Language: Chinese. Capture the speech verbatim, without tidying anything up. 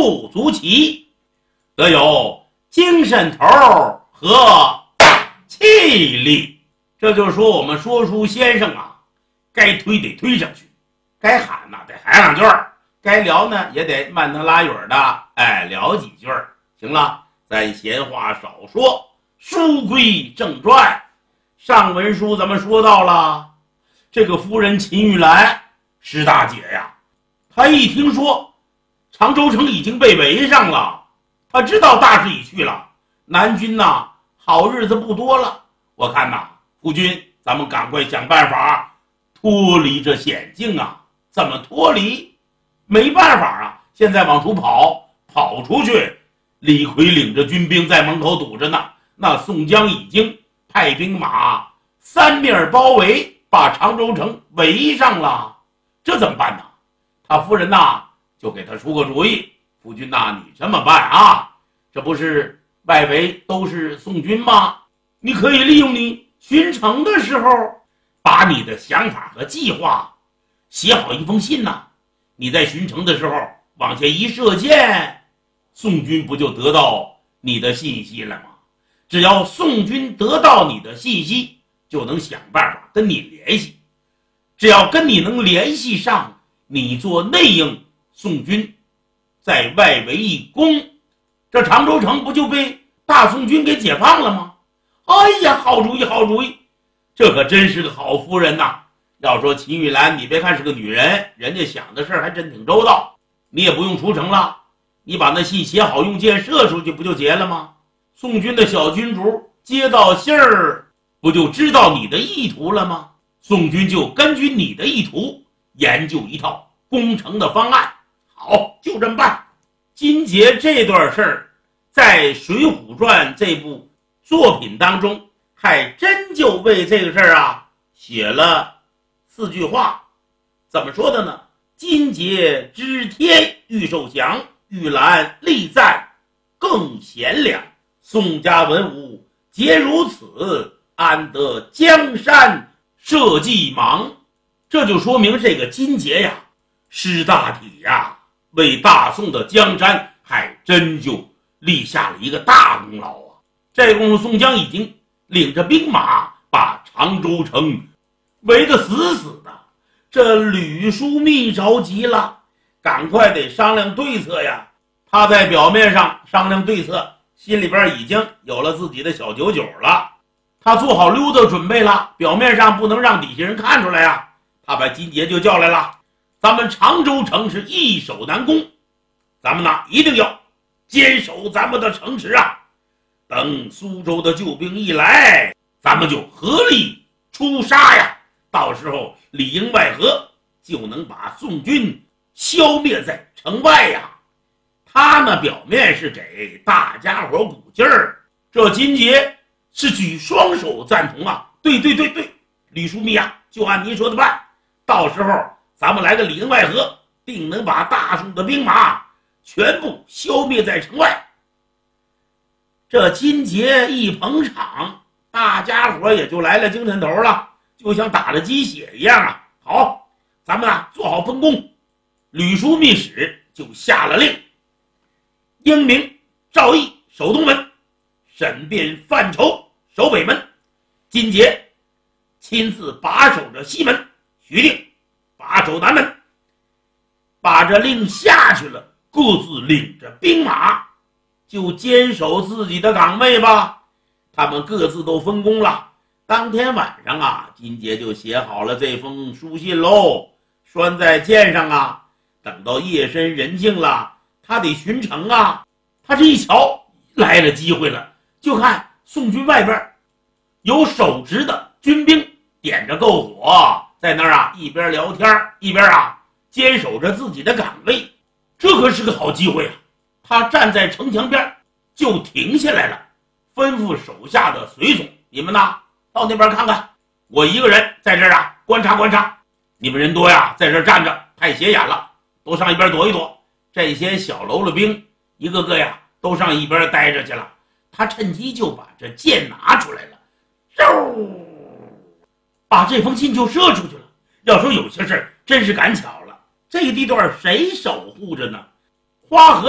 不足奇，得有精神头和气力。这就是说，我们说书先生啊，该推得推上去，该喊呢得喊两句儿，该聊呢也得慢腾拉远的，哎，聊几句儿。行了，咱闲话少说，书归正传。上文书咱们说到了，这个夫人秦玉兰，施大姐呀，她一听说常州城已经被围上了，她知道大势已去了，南军呐，好日子不多了。我看呐，夫君，咱们赶快想办法脱离这险境啊！怎么脱离？没办法啊！现在往出跑，跑出去，李逵领着军兵在门口堵着呢。那宋江已经派兵马三面包围，把常州城围上了。这怎么办呢？他夫人呐，就给他出个主意：夫君呐，你这么办啊？这不是外围都是宋军吗？你可以利用你巡城的时候，把你的想法和计划写好一封信呐。你在巡城的时候往前一射箭，宋军不就得到你的信息了吗？只要宋军得到你的信息，就能想办法跟你联系。只要跟你能联系上，你做内应，宋军在外围一攻，这常州城不就被大宋军给解放了吗？哎呀，好主意，好主意！这可真是个好夫人呐！要说秦玉兰，你别看是个女人，人家想的事儿还真挺周到。你也不用出城了，你把那信写好，用箭射出去，不就结了吗？宋军的小军卒接到信儿，不就知道你的意图了吗？宋军就根据你的意图研究一套攻城的方案。好，就这么办。金杰这段事儿，在《水浒传》这部作品当中，还真就为这个事儿啊写了四句话。怎么说的呢？金杰知天欲受降，玉兰力赞更贤良。宋家文武皆如此，安得江山社稷忙？这就说明这个金杰呀，识大体呀，为大宋的江山还真就立下了一个大功劳啊！这功夫，宋江已经领着兵马把常州城围得死死的。这吕枢密着急了，赶快得商量对策呀。他在表面上商量对策，心里边已经有了自己的小九九了。他做好溜达准备了，表面上不能让底下人看出来呀。他把金杰就叫来了，咱们常州城是易守难攻，咱们呢一定要坚守咱们的城池啊。等苏州的救兵一来，咱们就合力出杀呀，到时候里应外合，就能把宋军消灭在城外呀。他呢表面是给大家伙鼓劲儿，这金杰是举双手赞同啊。对对对对，吕枢密啊，就按您说的办，到时候咱们来个里应外合，定能把大宋的兵马全部消灭在城外。这金杰一捧场，大家伙也就来了精神头了，就像打了鸡血一样啊。好，咱们啊做好分工。吕枢密使就下了令，英明、赵毅守东门，沈辩、范畴守北门，金杰亲自把守着西门，徐定把守南门。把这令下去了，各自领着兵马就坚守自己的岗位吧。他们各自都分工了。当天晚上啊，金杰就写好了这封书信喽，拴在箭上啊。等到夜深人静了，他得巡城啊。他这一瞧，来了机会了，就看宋军外边有守职的军兵点着篝火，在那儿啊一边聊天一边啊坚守着自己的岗位。这可是个好机会啊！他站在城墙边就停下来了，吩咐手下的随从：你们呢到那边看看，我一个人在这儿啊观察观察，你们人多呀，在这儿站着太显眼了，都上一边躲一躲。这些小喽啰兵一个个呀都上一边待着去了。他趁机就把这箭拿出来了，嗖，把这封信就射出去了。要说有些事真是赶巧了，这个地段谁守护着呢？花和